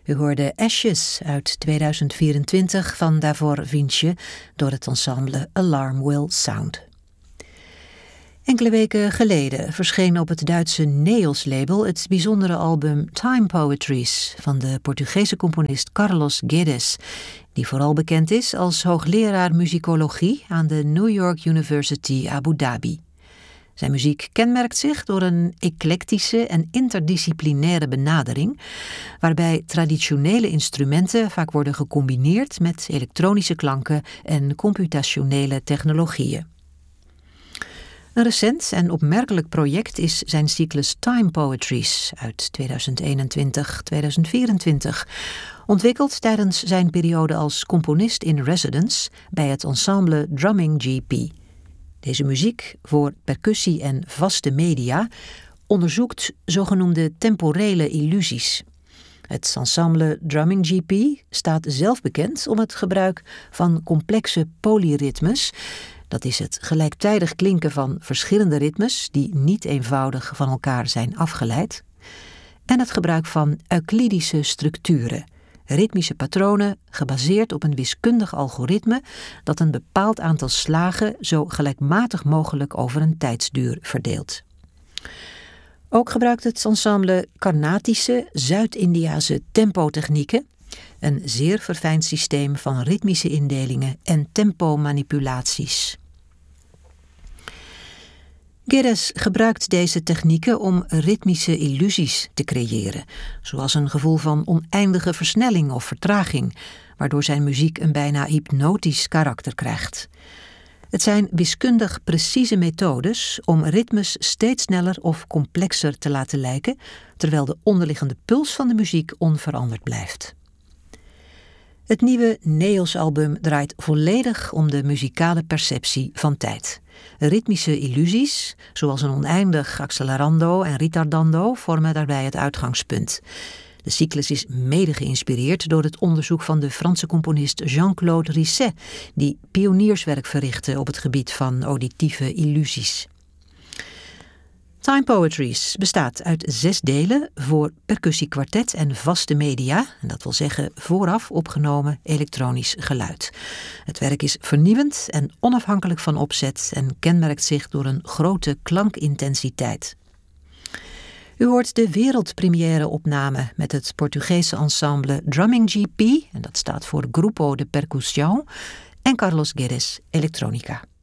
U hoorde Ashes uit 2024 van Davor Vince door het ensemble Alarm Will Sound. Enkele weken geleden verscheen op het Duitse Neos-label het bijzondere album Time Poetries van de Portugese componist Carlos Guedes, die vooral bekend is als hoogleraar muzikologie aan de New York University Abu Dhabi. Zijn muziek kenmerkt zich door een eclectische en interdisciplinaire benadering, waarbij traditionele instrumenten vaak worden gecombineerd met elektronische klanken en computationele technologieën. Een recent en opmerkelijk project is zijn cyclus Time Poetries uit 2021-2024, ontwikkeld tijdens zijn periode als componist in residence bij het ensemble Drumming GP. Deze muziek voor percussie en vaste media onderzoekt zogenoemde temporele illusies. Het ensemble Drumming GP staat zelf bekend om het gebruik van complexe polyritmes. Dat is het gelijktijdig klinken van verschillende ritmes die niet eenvoudig van elkaar zijn afgeleid. En het gebruik van Euklidische structuren, ritmische patronen gebaseerd op een wiskundig algoritme dat een bepaald aantal slagen zo gelijkmatig mogelijk over een tijdsduur verdeelt. Ook gebruikt het ensemble Carnatische Zuid-Indiase tempotechnieken, een zeer verfijnd systeem van ritmische indelingen en tempomanipulaties. Guedes gebruikt deze technieken om ritmische illusies te creëren, zoals een gevoel van oneindige versnelling of vertraging, waardoor zijn muziek een bijna hypnotisch karakter krijgt. Het zijn wiskundig precieze methodes om ritmes steeds sneller of complexer te laten lijken, terwijl de onderliggende puls van de muziek onveranderd blijft. Het nieuwe Neos-album draait volledig om de muzikale perceptie van tijd. Ritmische illusies, zoals een oneindig accelerando en ritardando, vormen daarbij het uitgangspunt. De cyclus is mede geïnspireerd door het onderzoek van de Franse componist Jean-Claude Risset, die pionierswerk verrichtte op het gebied van auditieve illusies. Time Poetries bestaat uit 6 delen voor percussiekwartet en vaste media, en dat wil zeggen vooraf opgenomen elektronisch geluid. Het werk is vernieuwend en onafhankelijk van opzet en kenmerkt zich door een grote klankintensiteit. U hoort de wereldpremière opname met het Portugese ensemble Drumming GP, en dat staat voor Grupo de Percussão, en Carlos Guedes Elektronica.